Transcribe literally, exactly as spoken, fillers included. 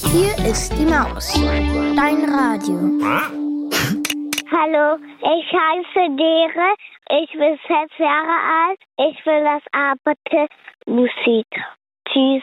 Hier ist die Maus. Dein Radio. Hallo, ich heiße Dere. Ich bin sechs Jahre alt. Ich will das Arbeiter Musik. Tschüss.